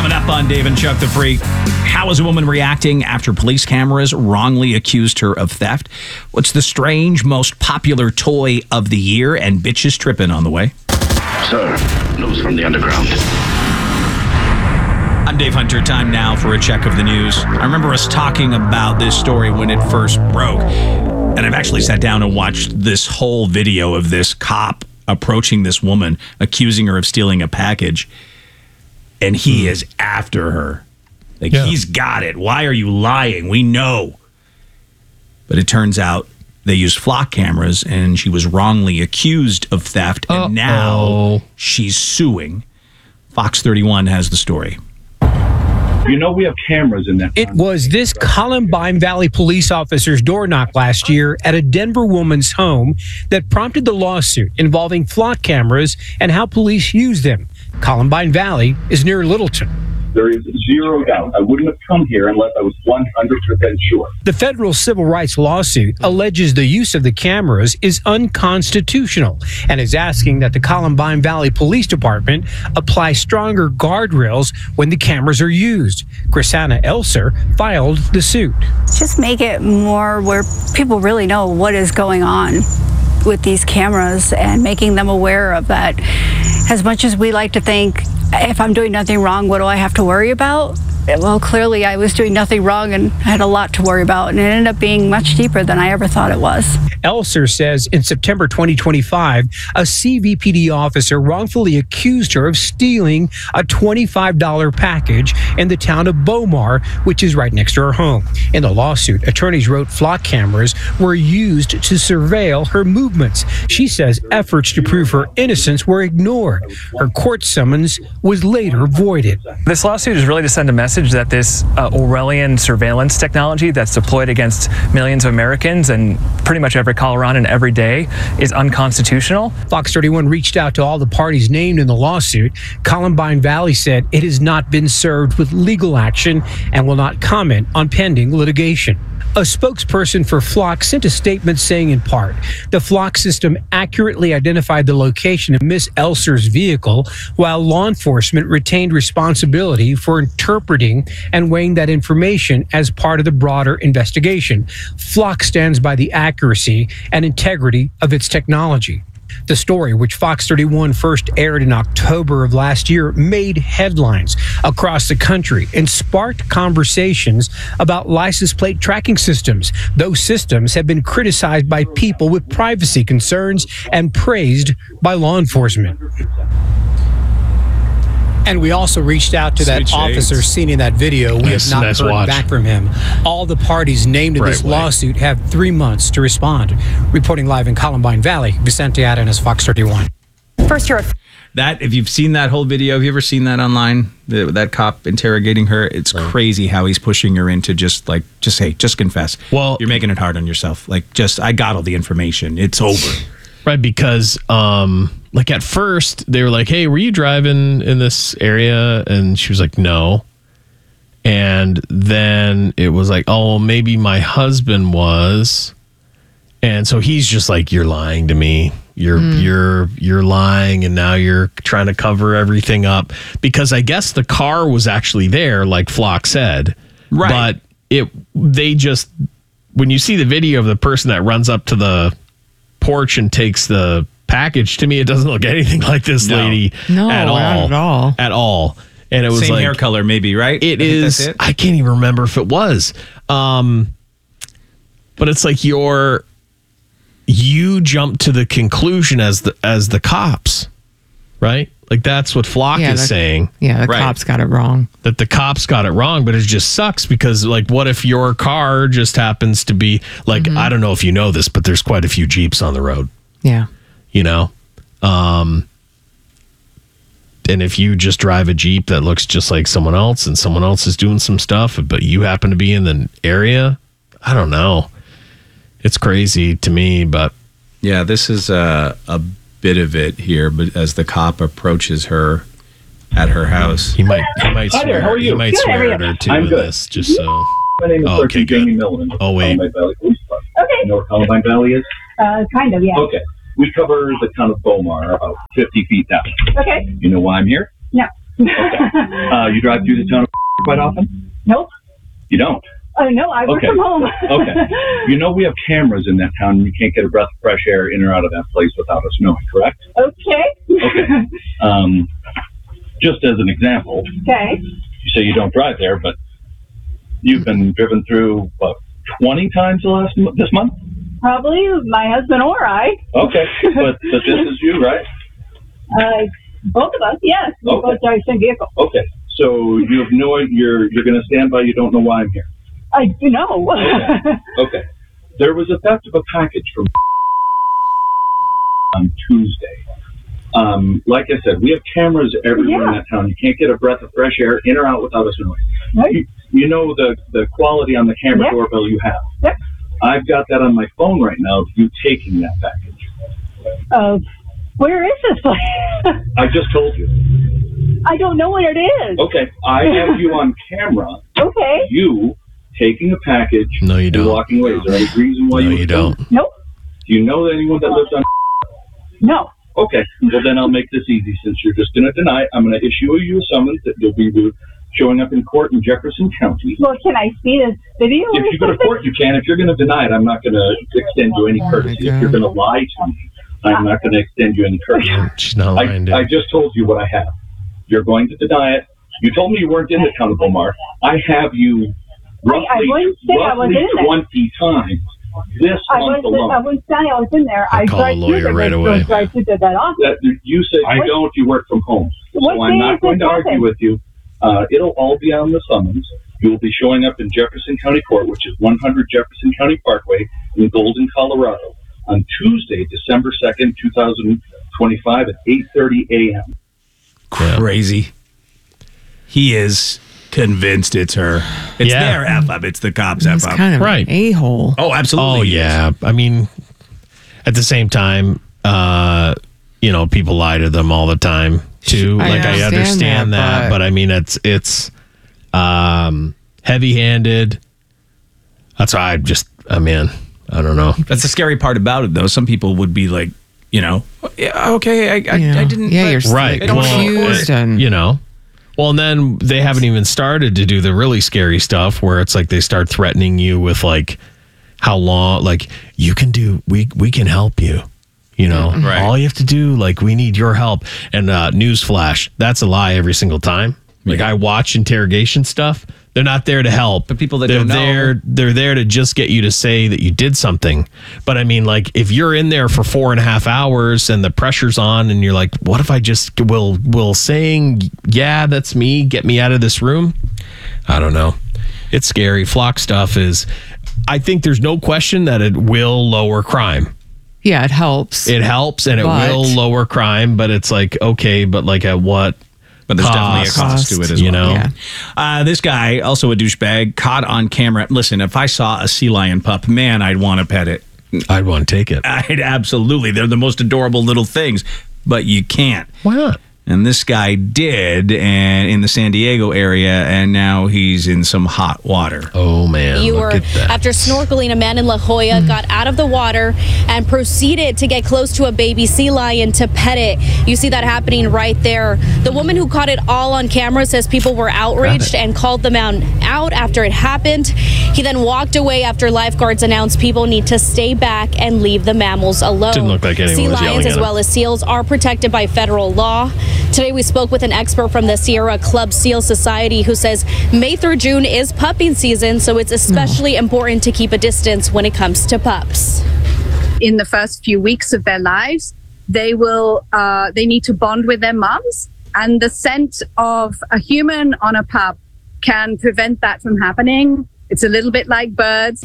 Coming up on Dave and Chuck the Freak, how is a woman reacting after police cameras wrongly accused her of theft? What's the strange, most popular toy of the year? And bitches tripping on the way. Sir, news from the underground. I'm Dave Hunter. Time now for a check of the news. I remember us talking about this story when it first broke. And I've actually sat down and watched this whole video of this cop approaching this woman, accusing her of stealing a package. And he is after her. He's got it. Why are you lying? We know. But it turns out they used flock cameras and she was wrongly accused of theft. And now she's suing. Fox 31 has the story. You know we have cameras in that. It was this Columbine Valley police officer's door knock last year at a Denver woman's home that prompted the lawsuit involving flock cameras and how police use them. Columbine Valley is near Littleton. There is zero doubt. I wouldn't have come here unless I was 100% sure. The federal civil rights lawsuit alleges the use of the cameras is unconstitutional and is asking that the Columbine Valley Police Department apply stronger guardrails when the cameras are used. Chrisanna Elser filed the suit. Just make it more where people really know what is going on with these cameras and making them aware of that. As much as we like to think, if I'm doing nothing wrong, what do I have to worry about? Well, clearly I was doing nothing wrong and I had a lot to worry about, and it ended up being much deeper than I ever thought it was. Elser says in September 2025, a CVPD officer wrongfully accused her of stealing a $25 package in the town of Bomar, which is right next to her home. In the lawsuit, attorneys wrote flock cameras were used to surveil her movements. She says efforts to prove her innocence were ignored. Her court summons was later voided. This lawsuit is really to send a message that this Orwellian surveillance technology that's deployed against millions of Americans and pretty much every Coloradan every day is unconstitutional. Fox 31 reached out to all the parties named in the lawsuit. Columbine Valley said it has not been served with legal action and will not comment on pending litigation. A spokesperson for Flock sent a statement saying in part, the Flock system accurately identified the location of Miss Elser's vehicle, while law enforcement retained responsibility for interpreting and weighing that information as part of the broader investigation. Flock stands by the accuracy and integrity of its technology. The story, which Fox 31 first aired in October of last year, made headlines across the country and sparked conversations about license plate tracking systems. Those systems have been criticized by people with privacy concerns and praised by law enforcement. And we also reached out to that officer seen in that video. We have not heard back from him. All the parties named in this lawsuit have 3 months to respond. Reporting live in Columbine Valley, Vicente Arenas, Fox 31. First year. That, if you've seen that whole video, have you ever seen that online? That cop interrogating her? It's crazy how he's pushing her into just confess. Well, you're making it hard on yourself. I got all the information. It's over. Right, because at first they were like, hey, were you driving in this area? And she was like, no. And then it was like, oh, maybe my husband was. And so he's just like, you're lying to me. You're lying, and now you're trying to cover everything up. Because I guess the car was actually there, like Flock said. Right. But when you see the video of the person that runs up to the porch and takes the package, to me it doesn't look anything like this lady at all. And it was same hair color, maybe, right? It is. I can't even remember if it was. But it's like you jump to the conclusion as the cops, right? Like that's what Flock is saying. Yeah, the cops got it wrong. That the cops got it wrong, but it just sucks because, like, what if your car just happens to be like, I don't know if you know this, but there's quite a few Jeeps on the road. Yeah. You know? And if you just drive a Jeep that looks just like someone else and someone else is doing some stuff, but you happen to be in the area, I don't know. It's crazy to me, but... Yeah, this is a bit of it here, but as the cop approaches her at her house, he might Hi swear. there, how are you? He might swear at her too. I'm in good. this, just so. My name is Sergeant Jamie Millen. Oh, wait. Columbine Valley Police Department. Okay. You know where Columbine Valley is? Kind of, yeah. Okay. We cover the town of Bomar, about 50 feet down. Okay. You know why I'm here? No. Okay. You drive through the town of quite often? Nope. You don't? No, I work Okay. from home. Okay. You know we have cameras in that town, and you can't get a breath of fresh air in or out of that place without us knowing, correct? Okay. Okay. Just as an example, Okay. you say you don't drive there, but you've been driven through, what, 20 times this month? Probably my husband or I. Okay. But this is you, right? Both of us, yes. We Okay. both drive the same vehicle. Okay. So you have no, you're going to stand by, you don't know why I'm here. I do know. Okay. There was a theft of a package from on Tuesday. Like I said, we have cameras everywhere in that town. You can't get a breath of fresh air in or out without us knowing. Right. You know the quality on the camera doorbell you have. Yep. I've got that on my phone right now of you taking that package. Where is this place? I just told you. I don't know what it is. Okay. I have you on camera. Okay. You taking a package No, you and don't. walking away. Is there any reason why No, you you don't. Nope. Do you know anyone that lives on? No. Okay, well then I'll make this easy. Since you're just going to deny it, I'm going to issue you a summons that you'll be showing up in court in Jefferson County. Well, can I see this video? If you go to court, you can. If you're going to deny it, I'm not going to extend you any courtesy. If you're going to lie to me, I'm not going to extend you any courtesy. She's not lying, dude. I just told you what I have. You're going to deny it. You told me you weren't in the town of Beaumont. I have you roughly, I wouldn't say I was in there. 20 times this month alone. I wouldn't say I was in there. I'll call a lawyer right away. I did that often. That you say I don't. You work from home, What so I'm day not is going to this argue happened? with you. It'll all be on the summons. You will be showing up in Jefferson County Court, which is 100 Jefferson County Parkway in Golden, Colorado, on Tuesday, December 2nd, 2025, at 8:30 a.m. Crazy. He is convinced it's her. It's Yeah. their F up. It's the cops' F It's up. kind of Right. an a-hole. Oh, absolutely. Oh, he is. yeah. I mean, at the same time, people lie to them all the time, too. I Like, I understand that, but but I mean, it's heavy-handed. That's why I don't know. That's the scary part about it, though. Some people would be like, yeah, okay, I didn't. Yeah, but- you're Right. confused and Well, and then they haven't even started to do the really scary stuff where it's like they start threatening you with like how long, like we can help you. Right. All you have to do, like, we need your help. And newsflash, that's a lie every single time. Like, I watch interrogation stuff. They're not there to help. But people that they're don't know. they're there to just get you to say that you did something. But I mean, like, if you're in there for 4.5 hours and the pressure's on and you're like, what if I just will saying, yeah, that's me, get me out of this room? I don't know. It's scary. Flock stuff I think there's no question that it will lower crime. yeah, it helps. It helps and it But- will lower crime, but it's like, okay, but like at what? But there's definitely a cost, cost to it as you well. know? Yeah. This guy, also a douchebag, caught on camera. Listen, if I saw a sea lion pup, man, I'd want to pet it. I'd want to take it. I'd absolutely. They're the most adorable little things, but you can't. Why not? And this guy did, and in the San Diego area, and now he's in some hot water. Oh, man. You look were, at that. after snorkeling, a man in La Jolla got out of the water and proceeded to get close to a baby sea lion to pet it. You see that happening right there. The woman who caught it all on camera says people were outraged and called the man out after it happened. He then walked away after lifeguards announced people need to stay back and leave the mammals alone. Didn't look like anyone Sea was yelling lions at as him. well as seals are protected by federal law. Today we spoke with an expert from the Sierra Club Seal Society who says May through June is pupping season, so it's especially important to keep a distance when it comes to pups. In the first few weeks of their lives, they need to bond with their moms, and the scent of a human on a pup can prevent that from happening. It's a little bit like birds.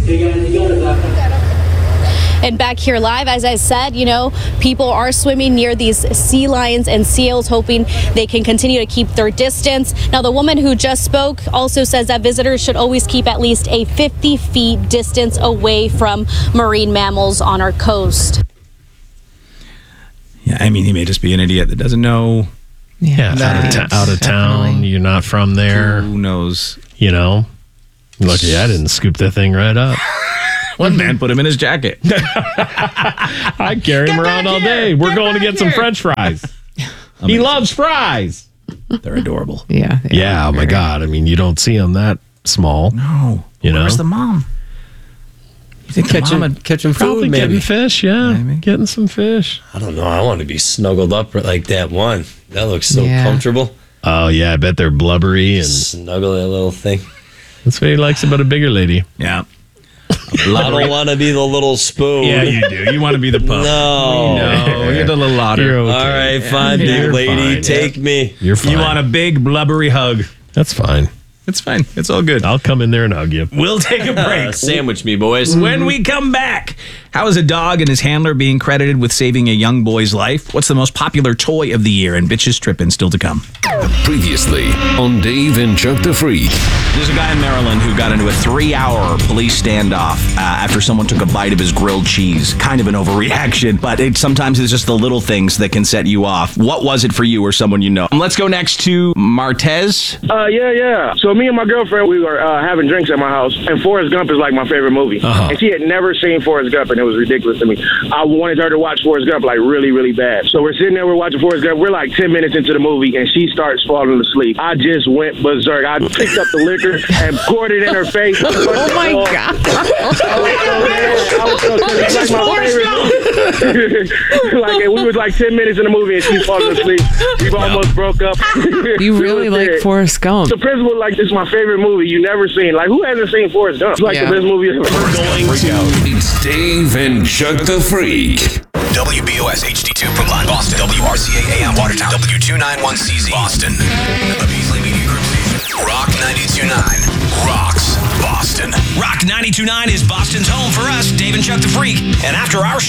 And back here live, as I said, people are swimming near these sea lions and seals, hoping they can continue to keep their distance. Now, the woman who just spoke also says that visitors should always keep at least a 50 feet distance away from marine mammals on our coast. Yeah, I mean, he may just be an idiot that doesn't know. Yeah, that's out of town. definitely- You're not from there. Who knows? Lucky I didn't scoop that thing right up. One man put him in his jacket. I carry him around all day. We're going to get some French fries. He loves fries. They're adorable. Yeah. Yeah. Oh my God. I mean, you don't see them that small. No. You know? Where's the mom? You think the mom would catching probably food, maybe. getting fish? Yeah, Maybe. getting some fish. I don't know. I want to be snuggled up like that one. That looks so comfortable. Oh yeah, I bet they're blubbery and snuggle that little thing. That's what he likes about a bigger lady. Yeah. I don't want to be the little spoon. Yeah, you do. You want to be the pup. No. You're the little otter. All right, fine, big lady. fine. Take me. You're fine. You want a big blubbery hug. That's fine. It's fine. It's all good. I'll come in there and hug you. We'll take a break. Sandwich me, boys. When we come back, how is a dog and his handler being credited with saving a young boy's life? What's the most popular toy of the year? And Bitches Trippin' still to come. Previously on Dave and Chuck the Freak. There's a guy in Maryland who got into a 3-hour police standoff after someone took a bite of his grilled cheese. Kind of an overreaction, but sometimes it's just the little things that can set you off. What was it for you or someone you know? Let's go next to Martez. Yeah. So me and my girlfriend, we were having drinks at my house, and Forrest Gump is like my favorite movie. And she had never seen Forrest Gump, and it was ridiculous to me. I wanted her to watch Forrest Gump like really, really bad. So we're sitting there, we're watching Forrest Gump. We're like 10 minutes into the movie, and she starts falling asleep. I just went berserk. I picked up the liquor and poured it in her face. Oh my God. It's like my favorite movie. Like, we was like 10 minutes in the movie, and she's falling asleep. We almost broke up. You really like Forrest Gump. The principal, like, this is my favorite movie you never seen. Like, who hasn't seen Forrest Gump? It's like the best movie ever. It's Dave and Chuck the Freak. WBOS HD2 Brookline, Boston. WRCA AM Watertown. W291CZ Boston. A Beasley Media Group station. Rock 92.9 rocks Boston. Rock 92.9 is Boston's home for us, Dave and Chuck the Freak. And after our show,